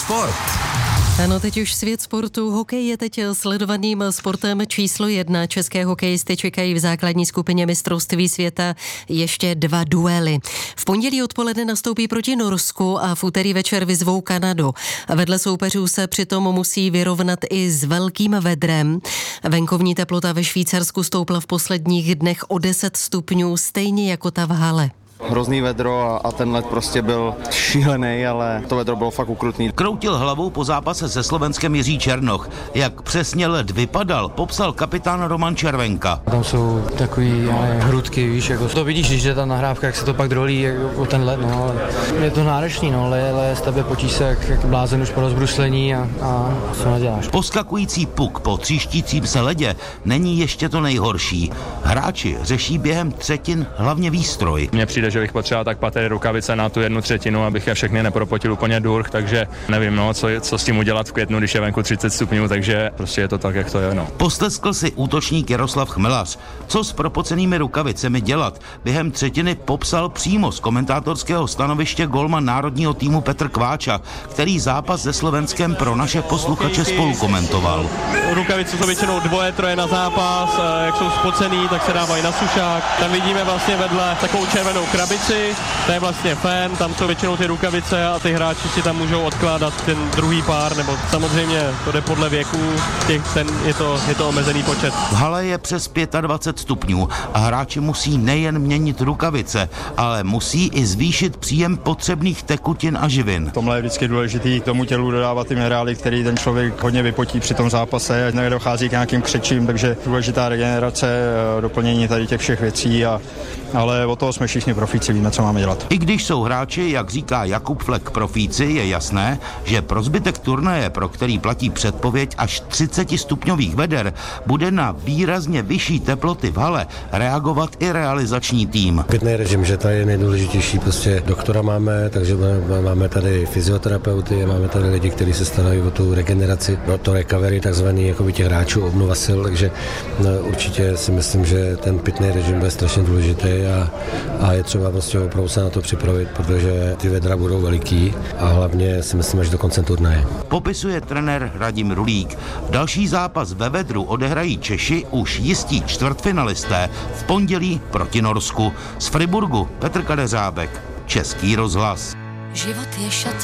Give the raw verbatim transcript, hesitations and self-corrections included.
sport. Ano, teď už svět sportu. Hokej je teď sledovaným sportem číslo jedna. České hokejisty čekají v základní skupině mistrovství světa ještě dva duely. V pondělí odpoledne nastoupí proti Norsku a v úterý večer vyzvou Kanadu. Vedle soupeřů se přitom musí vyrovnat i s velkým vedrem. Venkovní teplota ve Švýcarsku stoupla v posledních dnech o deset stupňů, stejně jako ta v hale. Hrozný vedro a, a ten led prostě byl šílený, ale to vedro bylo fakt ukrutný. Kroutil hlavou po zápase se Slovenskem Jiří Černoch. Jak přesně led vypadal, popsal kapitán Roman Červenka. Tam jsou takový ale, hrudky, víš, jako to vidíš, když je ta nahrávka, jak se to pak drolí jako ten led, no, ale je to náročný, no, ale, ale z tebe počí se jak, jak blázen už po rozbruslení a, a co naděláš. Poskakující puk po tříštícím se ledě není ještě to nejhorší. Hráči řeší během třetin hlavně výstroj. Mně přijde, že bych potřeboval tak patery rukavice na tu jednu třetinu, abych je všechny nepropotil úplně durch, takže nevím, no, co, co s tím udělat v květnu, když je venku třicet stupňů, takže prostě je to tak, jak to je, no. Posteskl si útočník Jaroslav Chmelař. Co s propocenými rukavicemi dělat? Během třetiny popsal přímo z komentátorského stanoviště golman národního týmu Petr Kváča, který zápas se Slovenskem pro naše posluchače spolu komentoval. Rukavice jsou většinou dvoje, troje na zápas, jak jsou spocený, tak se dávají na sušák. Tam vidíme vlastně vedle takovou červenou krabici, to je vlastně fén, tam jsou většinou ty rukavice a ty hráči si tam můžou odkládat ten druhý pár, nebo samozřejmě to jde podle věku, těch, ten, je, to, je to omezený počet. V hale je přes dvacet pět stupňů a hráči musí nejen měnit rukavice, ale musí i zvýšit příjem potřebných tekutin a živin. V tomhle je vždycky důležitý k tomu tělu dodávat ty minerály, který ten člověk hodně vypotí při tom zápase, ať nedochází k nějakým křečím, takže důležitá regenerace, doplnění tady těch všech věcí, a, ale o toho jsme všichni profíci, víme, co máme dělat. I když jsou hráči, jak říká Jakub Flek, profíci, je jasné, že pro zbytek turnaje, pro který platí předpověď až třicet stupňových veder, bude na výrazně vyšší teploty v hale reagovat i realizační tým. Pitný režim, že tady je nejdůležitější, prostě doktora máme, takže máme tady fyzioterapeuty, máme tady lidi, kteří se starají o tu regeneraci, o to recovery, takzvaný jakoby těch hráčů, obnova sil, takže no, určitě si myslím, že ten pitný režim bude strašně důležitý a, a je třeba prostě opravdu se na to připravit, protože ty vedra budou veliký a hlavně si myslím, až do konce turnaje. Popisuje trenér Radim Rulík. Další zápas ve vedru odehrají Češi, už jistí čtvrtfinalisté, v pondělí proti Norsku. Z Friburgu Petr Kadeřábek, Český rozhlas. Život je šat